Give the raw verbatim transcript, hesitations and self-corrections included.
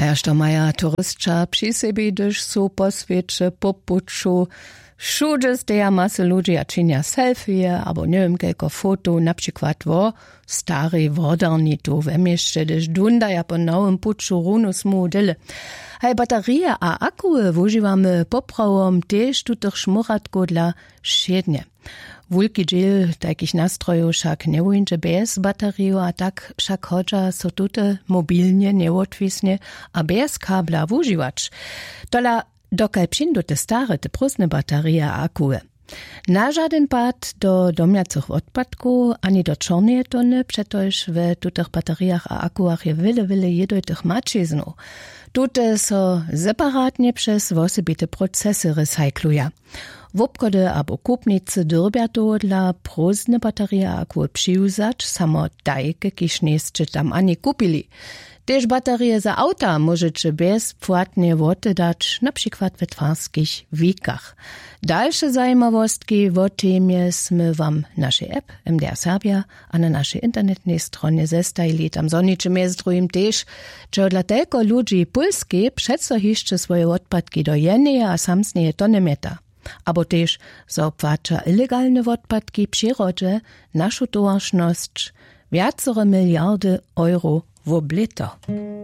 A ja što maja turystča przy sobie, gdyż su po świecie, po puczu, všude zdeja masy ludzi a činia selfie, abo neviem kelko foto, například vo starej vodarni tu ve mieście, gdyż dundaja po nowym puczu runu smu dyle. Hej, baterie a akuje wužívame poprawom tež tutych šmuratko dla šednie. Wulki dziel takich nastrojów však nevojnče bez bateriju, a tak však chodža so tute mobilnie neotwisnie a bez kabla wužívač. Tola dokaj přindu te stare, te prósne baterie a akuje. Na żaden pad do domiacych odpadków, ani do czarnej tony, przetoż w tutych bateriach a akuach je wiele, wiele jednotych maczyznów. Tute so separatnie przez osobite procesy recykluja. W obchody abo kupnicy dyrbia to dla prósne baterie a akuły przyjuzać, samo dajke, kiż niescie tam ani kupili. Tež baterie za auta możecie bezpłatnie oddać, na przykład w twarskich wikach. Dalsze zajmowostki w temie sme wam naszej app M D R Serbia, a na naszej internetnej stronie zestajli. Tam zoniczy między drugim też, że dla tylko ludzi Polski przeco jeszcze swoje odpadki do jednej a samsnej tony meta. Abo też zaopłacza ilegalne odpadki przyrodzie naszą towarzyszność wiacere miliardy euro w oblito.